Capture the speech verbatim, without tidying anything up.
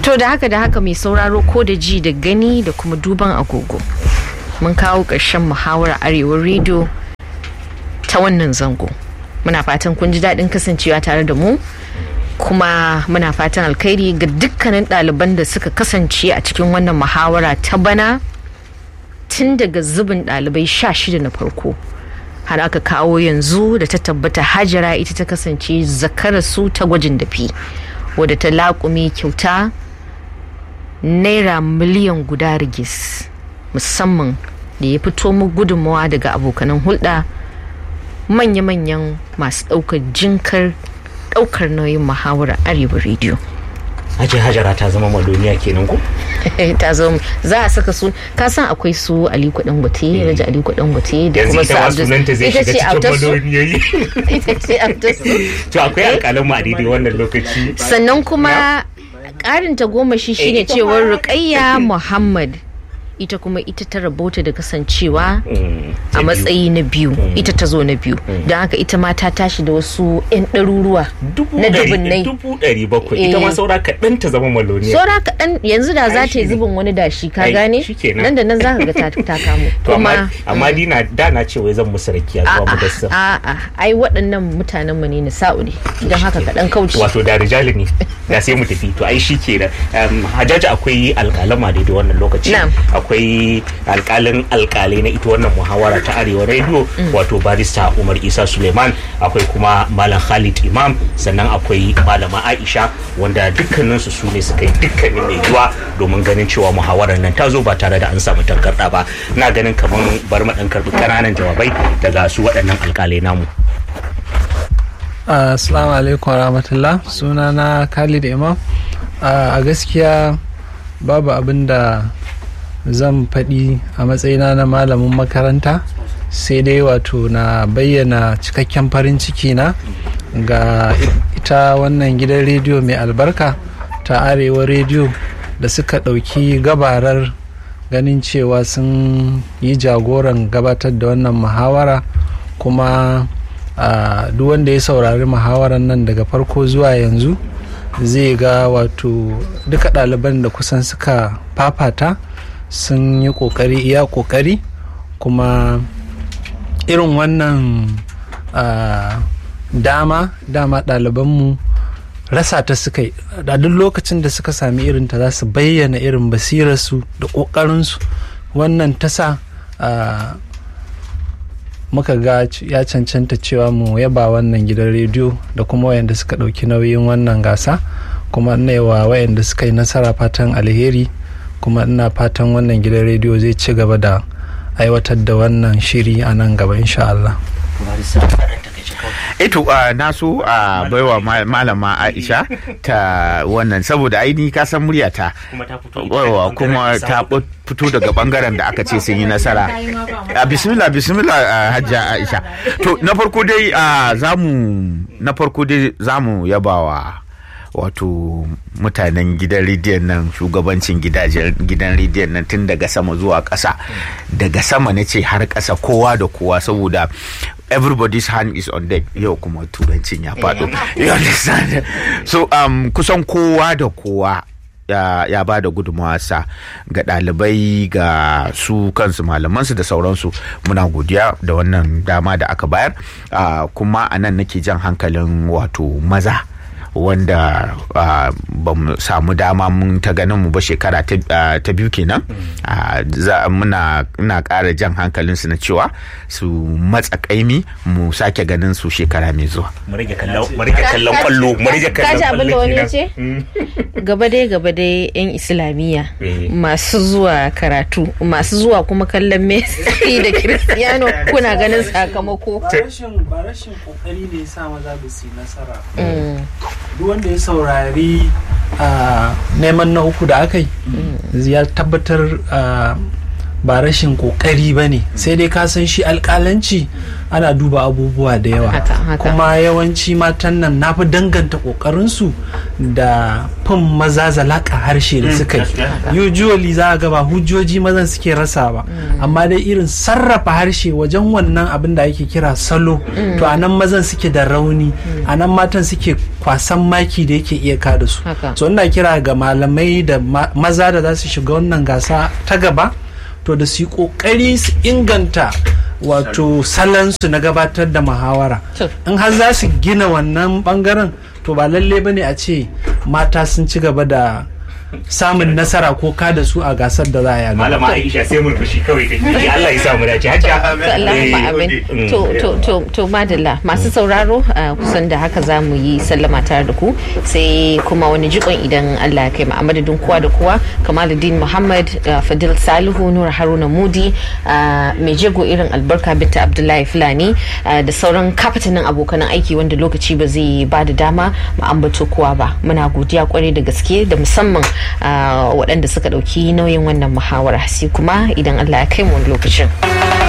To da haka da haka mai sauraro ko da ji da gani da kuma duban agogo mun kawo ƙarshen muhawara Arewa Radio ta wannan zango. Muna fatan kun ji daɗin kasancewa tare da mu, kuma muna fatan alkhairi ga dukkanin ɗaliban da suka kasance a cikin wannan muhawara ta bana, tun daga zubin ɗalibai sha shida na farko har aka kawo yanzu da ta tabbata Hajara ita ta kasance zakarar su ta gwajin dafi, wadda ta laƙume kyauta naira miliyan guda rigis, musamman da ya fito mu gudunmawa daga abokanan hulɗa manya-manyan masu ɗaukar jinkar ɗaukar nauyin muhawara Arewa Radio. Aje Hajara ta zama maloniya kenan ko? Ta zama, za a saka su, ka san akwai su Aliko Dangote, Raja Aliko Dangote da kuma su Abdus. Yanzu ita zai shiga cikin maloniyoyi. Ita ce Abdus. To akwai alƙalan mu a daidai wannan lokaci. Sannan kuma ƙarin ta goma shi shine cewar Ruqayya Muhammad, ita kuma ita ta rabota da kasancewa a matsayi na biyu, ita ta zo na biyu, don haka ita ma ta tashi da wasu 'yan ɗaruruwa na dubunnai dubu ɗari bakwai, ita ma saura kaɗan ta zama maloniya. Saura kaɗan yanzu da za ta yi zubin wani dashi, ka gane nan da nan za ka ga ta kamo. Amma dina da na ce wai zan musu rakiya zuwa Mudassir. A'a, ai waɗannan mutanen mu ne na sa'u ne, don haka kaɗan kauce. Wato da rijali ne, da sai mu tafi. To ai shi kenan. Hajjaji akwai alƙalama daidai wannan lokaci. Akwai alkalin alkalai na ita wannan muhawara ta Arewa Radio, wato barista Umar Isa Suleiman, akwai kuma Malam Khalid Imam, sannan akwai Malama Aisha, wanda dukkaninsu su ne suka yi dukkanin mai yiwa domin ganin cewa muhawarar nan ta zo ba tare da an samu tangarɗa ba. Na ganin kamar bari mu dan karbi kananan jawabai daga su waɗannan alkalai namu. Assalamu alaikum warahmatullah. Sunana Khalid Imam. A gaskiya babu abin da zan faɗi a matsayina na malamin makaranta, sai dai wato na bayyana cikakken farin ciki na ga ita wannan gidan rediyo mai albarka ta Arewa Radio da suka ɗauki gabarar ganin cewa sun yi jagoran gabatar da wannan muhawara, kuma duk wanda ya saurari muhawarar nan daga farko zuwa yanzu zai ga wato duka ɗaliban da kusan suka fafata sun yi kokari iya kokari, kuma irin wannan uh, dama dama ɗalibanmu rasa ta suka yi a duk lokacin da suka sami irin ta za su bayyana irin basirarsu da ƙoƙarinsu. Wannan ta sa uh, muka ga ya cancanta cewa mu yaba wannan gidan rediyo da kuma wayanda suka ɗauki nauyin wannan gasa, kuma ina wa wayanda suka yi nasara fatan alheri, kuma ina fatan wannan gidan rediyo zai ci gaba da aiwatar da wannan shiri a nan gaba insha Allah. Eto na so a baiwa malama Aisha ta wannan, saboda aini ka san muryata kuma ta fito daga bangaren da aka ce sun yi nasara. Bismillah bismillah Hajja Aisha. To na farko dai zamu na farko dai zamu yabawa wato mutanen gidan rediyon nan, shugabancin gidan rediyon nan tun daga sama zuwa ƙasa, daga sama na ce har ƙasa, kowa da kowa, saboda everybody's hand is on deck. Yau kuma turancin ya faɗo, you understand? So um, kusan kowa da kowa ya, ya ba da gudunmawarsa ga ɗalibai, ga su kansu malamansu da sauransu. Muna godiya da wannan dama da aka bayar, uh, kuma a nan nake jan hankalin wato maza wanda uh, ba mu samu dama mun ta ganin mu ba shekara ta, uh, ta biyu kenan. uh, za, muna ina ƙara jan hankalin su na cewa su matsa kaimi mu sake ganin su shekara mai zuwa. Mu rage kallon kwallo, mu rage kallon kwallo kenan. Gaba dai gaba dai yan islamiyya masu zuwa karatu, masu zuwa kuma kallon Messi da Cristiano, kuna ganin sakamako. Ba rashin ba rashin kokari ne yasa maza ba su nasara. Duk wanda ya saurari neman na uku da aka yi ya tabbatar ba rashin kokari ba ne, sai dai ka san shi alƙalanci ana duba abubuwa da yawa. Haka, haka. Kuma yawanci matan nan na fi danganta kokarinsu da fin maza zalaka harshe da suka yi. Usually za a ga ba hujjoji mazan suke rasa ba, amma dai irin sarrafa harshe wajen wannan abin da ake kira salo, to a nan mazan suke da rauni, a nan matan suke kwasan maki da yake iya kada su. Haka. So ina kira ga malamai da ma- maza da za su shiga wannan gasa ta gaba, to da su yi kokari su inganta wato salansu na gabatar da muhawara. To. In har za su gina wannan bangaren, to ba lalle bane a ce mata sun ci gaba da samun nasara ko kada su a gasar da za a yi. Malama Aisha sai murmushi kawai take. Allah ya sa mu dace. Hajja. To Allahumma amin. To to to to madalla masu sauraro uh, kusan da haka za mu yi sallama tare da ku, sai kuma wani jikon idan Allah ya kai mu. A madadin kowa da kowa, Kamaluddin Muhammad, uh, Fadil Salihu, Nur Haruna Mudi, uh, mai jego irin Albarka Binta Abdullahi Fulani, uh, da sauran kafatanin abokan aiki wanda lokaci ba zai ba da dama mu ambato kowa ba. Muna godiya kwarai da gaske, da musamman uh, waɗanda suka ɗauki nauyin wannan muhawara, sai kuma idan Allah ya kai mu wani lokacin.